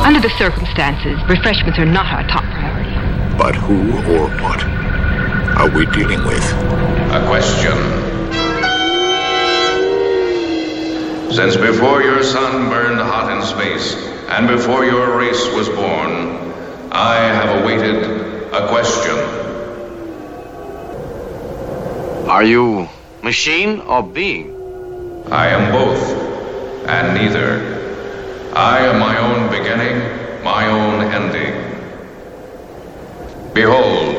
Under the circumstances, refreshments are not our top priority. But who or what are we dealing with? A question. Since before your sun burned hot in space, and before your race was born, I have awaited a question. Are you machine or being? I am both, and neither. I am my own beginning, my own ending. Behold,